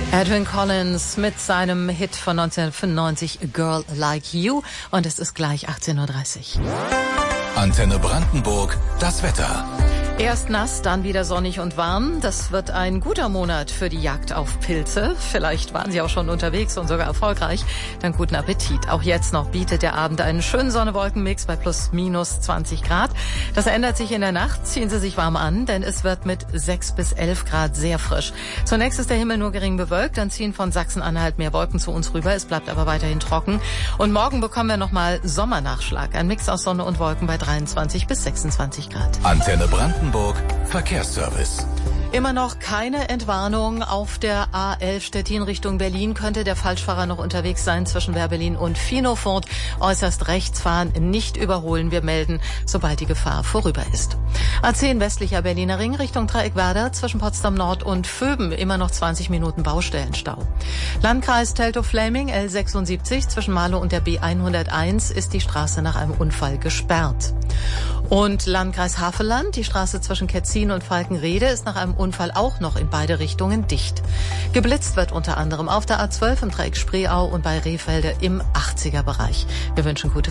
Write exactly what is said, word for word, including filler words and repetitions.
Edwyn Collins mit seinem Hit von neunzehnhundertfünfundneunzig, A Girl Like You. Und es ist gleich achtzehn Uhr dreißig. Antenne Brandenburg, das Wetter. Erst nass, dann wieder sonnig und warm. Das wird ein guter Monat für die Jagd auf Pilze. Vielleicht waren Sie auch schon unterwegs und sogar erfolgreich. Dann guten Appetit. Auch jetzt noch bietet der Abend einen schönen Sonne-Wolken-Mix bei plus minus zwanzig Grad. Das ändert sich in der Nacht. Ziehen Sie sich warm an, denn es wird mit sechs bis elf Grad sehr frisch. Zunächst ist der Himmel nur gering bewölkt. Dann ziehen von Sachsen-Anhalt mehr Wolken zu uns rüber. Es bleibt aber weiterhin trocken. Und morgen bekommen wir nochmal Sommernachschlag. Ein Mix aus Sonne und Wolken bei dreiundzwanzig bis sechsundzwanzig Grad. Antenne Brandenburg. Verkehrsservice. Immer noch keine Entwarnung. Auf der A elf Stettin Richtung Berlin könnte der Falschfahrer noch unterwegs sein zwischen Wehrberlin und Finofurt. Äußerst rechts fahren, nicht überholen. Wir melden, sobald die Gefahr vorüber ist. A zehn westlicher Berliner Ring Richtung Dreieckwerder zwischen Potsdam Nord und Vöben. Immer noch zwanzig Minuten Baustellenstau. Landkreis Teltow-Fläming L sechsundsiebzig zwischen Marlow und der B hunderteins ist die Straße nach einem Unfall gesperrt. Und Landkreis Havelland, die Straße zwischen Ketzin und Falkenrede ist nach einem Unfall auch noch in beide Richtungen dicht. Geblitzt wird unter anderem auf der A zwölf im Dreieck Spreeau und bei Rehfelde im achtziger Bereich. Wir wünschen gute